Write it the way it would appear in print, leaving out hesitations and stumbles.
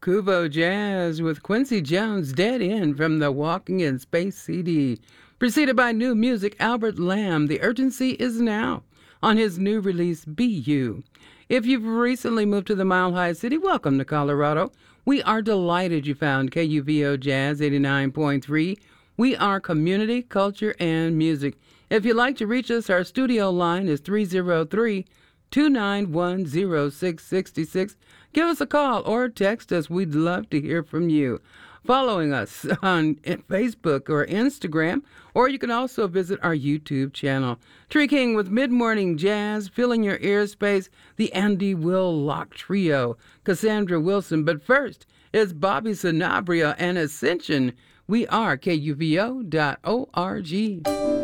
Kuvo Jazz with Quincy Jones' Dead End from the Walking in Space CD. Preceded by new music, Albert Lamb, The Urgency Is Now, on his new release, Be You. If you've recently moved to the Mile High City, welcome to Colorado. We are delighted you found KUVO Jazz 89.3. We are community, culture, and music. If you'd like to reach us, our studio line is 303-291-0666. Give us a call or text us. We'd love to hear from you. Following us on Facebook or Instagram, or you can also visit our YouTube channel. Tree King with Mid-Morning Jazz, filling your ear space, the Andy Willock Trio, Cassandra Wilson. But first, it's Bobby Sanabria and Ascension. We are KUVO.org.